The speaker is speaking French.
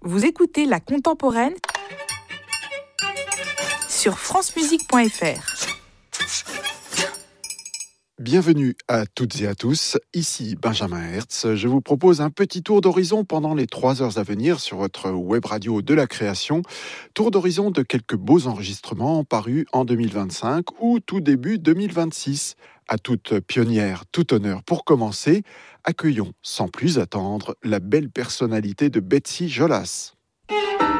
Vous écoutez La Contemporaine sur francemusique.fr. Bienvenue à toutes et à tous, ici Benjamin Hertz. Je vous propose un petit tour d'horizon pendant les 3 heures à venir sur votre web radio de la création. Tour d'horizon de quelques beaux enregistrements parus en 2025 ou tout début 2026. À toute pionnière, tout honneur pour commencer, accueillons sans plus attendre la belle personnalité de Betsy Jolas.